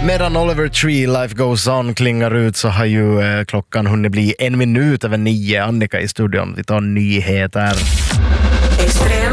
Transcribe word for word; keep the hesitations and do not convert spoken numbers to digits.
Medan Oliver Tree, Life Goes On klingar ut så har ju eh, klockan hunnit bli en minut över nio. Annika i studion, vi tar nyheter. Extrem